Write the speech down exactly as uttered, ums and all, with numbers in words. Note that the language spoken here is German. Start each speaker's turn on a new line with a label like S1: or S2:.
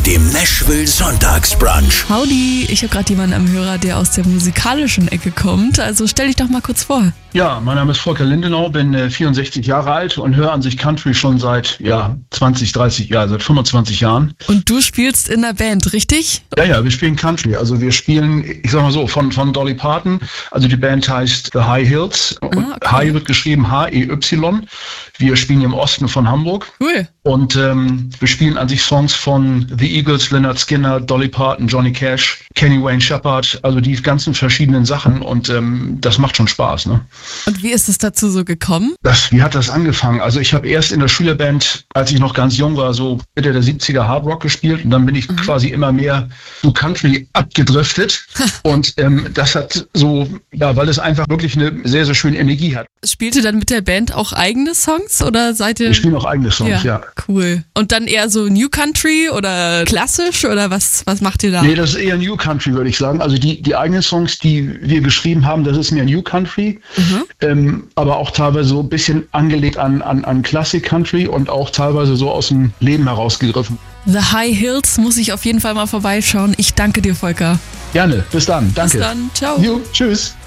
S1: dem Nashville Sonntagsbrunch.
S2: Howdy, ich habe gerade jemanden am Hörer, der aus der musikalischen Ecke kommt. Also stell dich doch mal kurz vor.
S3: Ja, mein Name ist Volker Lindenau, bin äh, vierundsechzig Jahre alt und höre an sich Country schon seit ja, zwanzig, dreißig Jahren, seit fünfundzwanzig Jahren.
S2: Und du spielst in der Band, richtig?
S3: Ja, ja, wir spielen Country. Also wir spielen, ich sag mal so, von, von Dolly Parton. Also die Band heißt The High Hills. Und
S2: Ah, okay.
S3: High wird geschrieben H E Y. Wir spielen im Osten von Hamburg.
S2: Cool.
S3: Und ähm, wir spielen an sich Songs von The Eagles, Lynyrd Skynyrd, Dolly Parton, Johnny Cash, Kenny Wayne Shepherd, also die ganzen verschiedenen Sachen und ähm, das macht schon Spaß, ne?
S2: Und wie ist es dazu so gekommen?
S3: Das, wie hat das angefangen? Also ich habe erst in der Schülerband, als ich noch ganz jung war, so Mitte der siebziger Hard Rock gespielt und dann bin ich mhm. quasi immer mehr zu Country abgedriftet und ähm, das hat so, ja, weil es einfach wirklich eine sehr, sehr schöne Energie hat.
S2: Spielt ihr dann mit der Band auch eigene Songs oder seid ihr...
S3: Wir spielen auch eigene Songs, ja. ja.
S2: Cool. Und dann eher so New Country oder klassisch oder was, was macht ihr da?
S3: Nee, das ist eher New Country, würde ich sagen. Also die, die eigenen Songs, die wir geschrieben haben, das ist mehr New Country, mhm. ähm, aber auch teilweise so ein bisschen angelegt an, an, an Classic Country und auch teilweise so aus dem Leben herausgegriffen.
S2: The High Hills muss ich auf jeden Fall mal vorbeischauen. Ich danke dir, Volker.
S3: Gerne. Bis dann. Danke.
S2: Bis dann. Ciao.
S3: Jo, tschüss.